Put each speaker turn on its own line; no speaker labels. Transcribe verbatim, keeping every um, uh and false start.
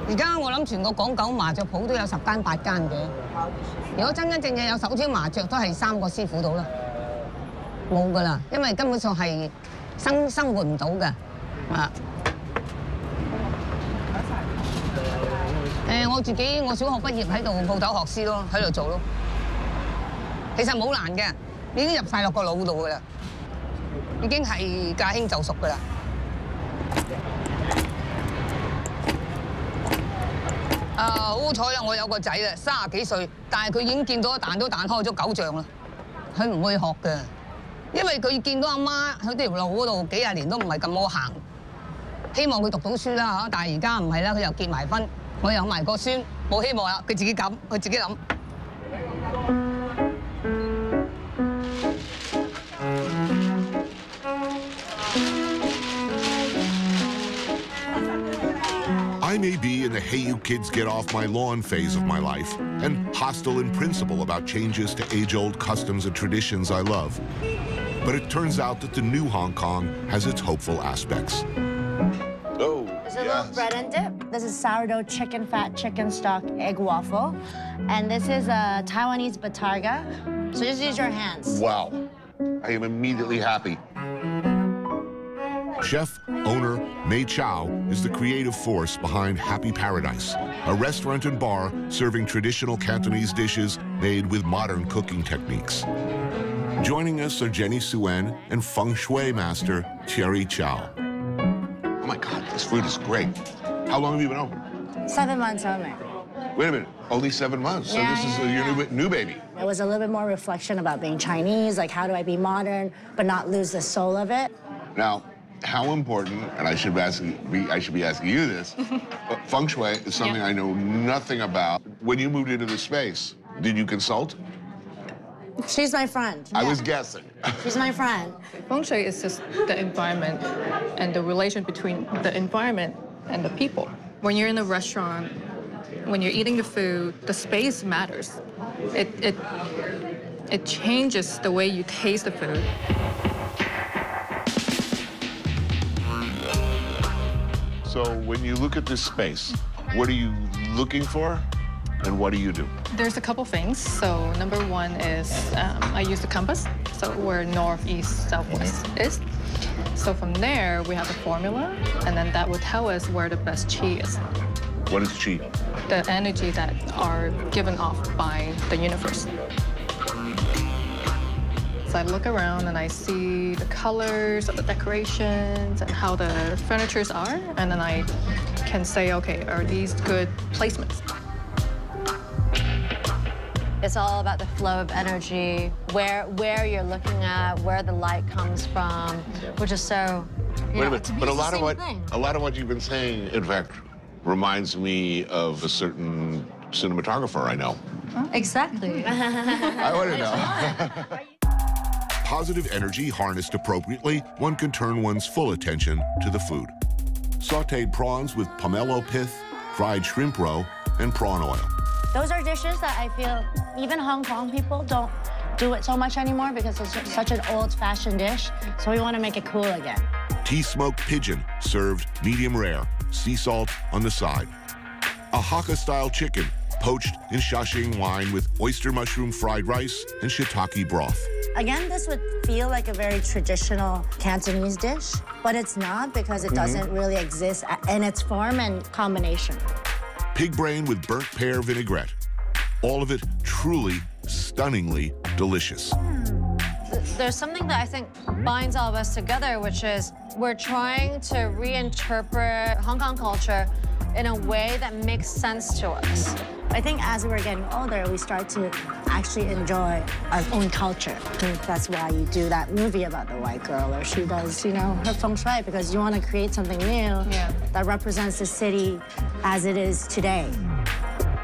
而家我諗全個港九麻雀鋪都有十間八間嘅。如果真真正正有手挑麻雀，都係三個師傅到啦，冇噶啦，因為根本上係生生活唔到嘅啊。誒，我自己我小學畢業喺度鋪頭學師咯，喺度做咯。其實冇難嘅，已經入晒落個腦度噶啦，已經係駕輕就熟噶啦。啊，好好彩啦！我有個仔啦，三十幾歲，但係佢已經見到彈都彈開咗九丈啦。佢唔會學嘅，因為佢見到阿媽喺條路嗰度幾廿年都唔係咁好行。希望佢讀到書啦嚇，但係而家唔係啦，佢又結埋婚，我又有埋個孫，冇希望啦。佢自己諗，佢自己諗。
I may be in the hey you kids get off my lawn phase of my life and hostile in principle about changes to age-old customs and traditions I love. But it turns out that the new Hong Kong has its hopeful aspects.
Oh,
There's a
yes.
little bread and dip. This is sourdough chicken fat chicken stock egg waffle. And this is a Taiwanese batarga. So just use your hands.
Wow. I am immediately happy.
Chef, owner, Mei Chow is the creative force behind Happy Paradise, a restaurant and bar serving traditional Cantonese dishes made with modern cooking techniques. Joining us are Jenny Suen and feng shui master Thierry Chow.
Oh my God, this food is great. How long have you been open?
Seven months only.
Wait a minute, only seven months.
Yeah,
so this is
yeah,
a, your
yeah.
new, new baby.
It was a little bit more reflection about being Chinese, like how do I be modern, but not lose the soul of it.
Now, how important, and I should be asking, be, I should be asking you this, but feng shui is something
Yeah.
I know nothing about. When you moved into this space, did you consult?
She's my friend.
I
Yeah.
was guessing.
She's my friend.
Feng Shui is just the environment and the relation between the environment and the people. When you're in a restaurant, when you're eating the food, the space matters. It, it, it changes the way you taste the food.
So when you look at this space, what are you looking for and what do you do?
There's a couple things. So number one is um, I use the compass, so where north, east, southwest is. So from there, we have a formula, and then that will tell us where the best qi is.
What is qi?
The energy that are given off by the universe. So I look around and I see the colors of the decorations and how the furnitures are, and then I can say, okay, are these good placements?
It's all about the flow of energy, where where you're looking at, where the light comes from, which is so. You
Wait
know,
a minute,
to me,
but a
it's the
lot of
same
what
thing.
a lot of what you've been saying, in fact, reminds me of a certain cinematographer I know.
Exactly.
I want to know.
Positive energy harnessed appropriately, one can turn one's full attention to the food. Sautéed prawns with pomelo pith, fried shrimp roe, and prawn oil.
Those are dishes that I feel even Hong Kong people don't do it so much anymore because it's such an old-fashioned dish. So we want to make it cool again.
Tea-smoked pigeon, served medium rare, sea salt on the side. A Hakka-style chicken, poached in Shashing wine with oyster mushroom fried rice and shiitake broth.
Again, this would feel like a very traditional Cantonese dish, but it's not because it doesn't really exist in its form and combination.
Pig brain with burnt pear vinaigrette. All of it truly, stunningly delicious.
There's something that I think binds all of us together, which is we're trying to reinterpret Hong Kong culture in a way that makes sense to us. I think as we're getting older, we start to actually enjoy our own culture. I think that's why you do that movie about the white girl, or she does, you know, her feng shui, because you want to create something new
Yeah.
that represents the city as it is today.